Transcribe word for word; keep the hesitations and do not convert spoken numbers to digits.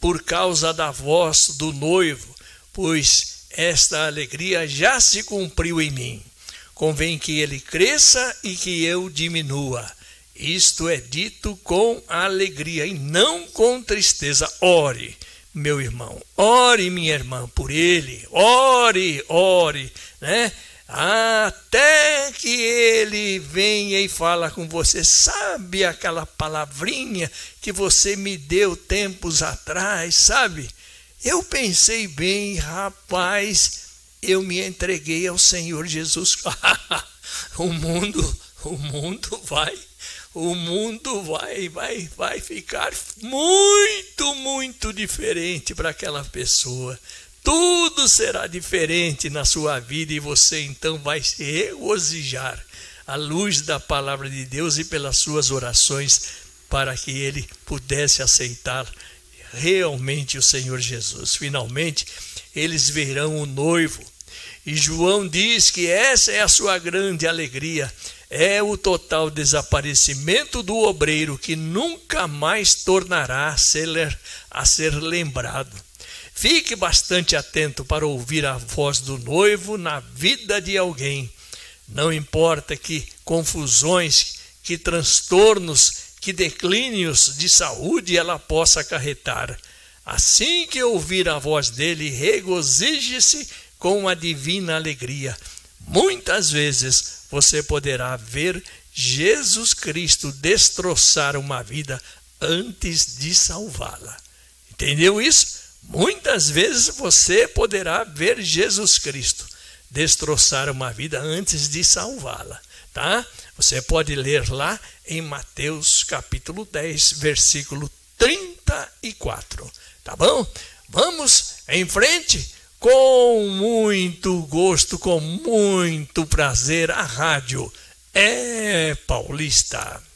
por causa da voz do noivo, pois esta alegria já se cumpriu em mim. Convém que ele cresça e que eu diminua. Isto é dito com alegria e não com tristeza. Ore, meu irmão, ore, minha irmã, por ele. Ore, ore, né? Até que ele venha e fala com você. Sabe aquela palavrinha que você me deu tempos atrás, sabe? Eu pensei bem, rapaz, eu me entreguei ao Senhor Jesus. o mundo, o mundo vai, o mundo vai, vai, vai ficar muito, muito diferente para aquela pessoa. Tudo será diferente na sua vida e você então vai se regozijar à luz da palavra de Deus e pelas suas orações para que ele pudesse aceitar realmente o Senhor Jesus. Finalmente, eles verão o noivo. E João diz que essa é a sua grande alegria. É o total desaparecimento do obreiro que nunca mais tornará a ser, a ser lembrado. Fique bastante atento para ouvir a voz do noivo na vida de alguém. Não importa que confusões, que transtornos, que declínios de saúde ela possa acarretar. Assim que ouvir a voz dele, regozije-se com a divina alegria. Muitas vezes você poderá ver Jesus Cristo destroçar uma vida antes de salvá-la. Entendeu isso? Muitas vezes você poderá ver Jesus Cristo destroçar uma vida antes de salvá-la, tá? Você pode ler lá em Mateus capítulo dez, versículo trinta e quatro, tá bom? Vamos em frente com muito gosto, com muito prazer. A rádio é Paulista.